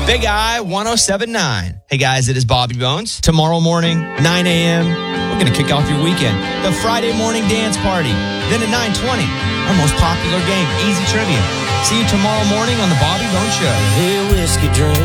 Big I 107.9. Hey guys, it is Bobby Bones. Tomorrow morning, 9 a.m., we're going to kick off your weekend. The Friday morning dance party. Then at 9:20, our most popular game, Easy Trivia. See you tomorrow morning on the Bobby Bones Show. Hey, whiskey drink.